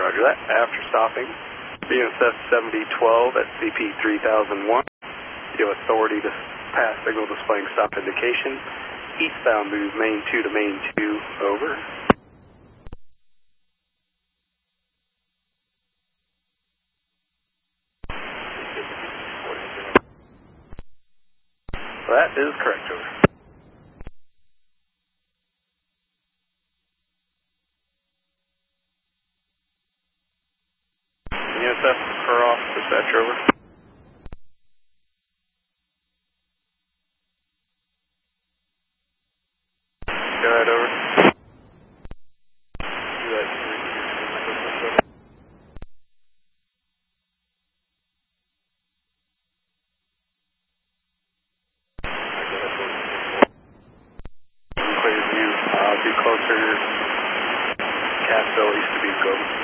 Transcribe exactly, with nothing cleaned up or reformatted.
Roger that. After stopping, B N S F seventy twelve at C P three thousand one. You have authority to pass signal displaying stop indication. Eastbound move main two to main two. Over. That is correct, over. B N S F for off, dispatch, over. Go ahead, over. Do that. Clear view, uh, be closer. Cassville, East Dubuque, over.